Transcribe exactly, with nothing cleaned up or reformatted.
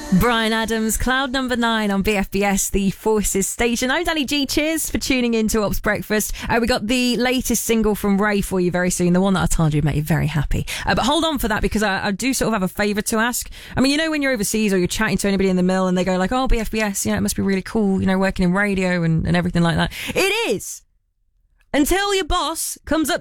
Bryan Adams, Cloud Number Nine on B F B S, the Forces station. I'm Danny G. Cheers for tuning in to Ops Breakfast. Uh, we got the latest single from Ray for you very soon, the one that I told you would make you very happy. Uh, but hold on for that, because I, I do sort of have a favour to ask. I mean, you know when you're overseas or you're chatting to anybody in the mill and they go like, oh, B F B S, you know, it must be really cool, you know, working in radio and, and everything like that. It is! Until your boss comes up